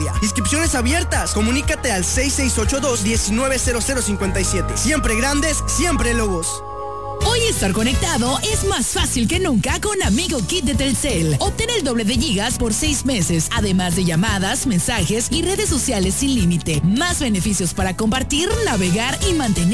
Inscripciones abiertas. Comunícate al 6682-190057. Siempre grandes, siempre Lobos. Hoy estar conectado es más fácil que nunca con Amigo Kit de Telcel. Obtén el doble de gigas por 6 meses, además de llamadas, mensajes y redes sociales sin límite. Más beneficios para compartir, navegar y mantener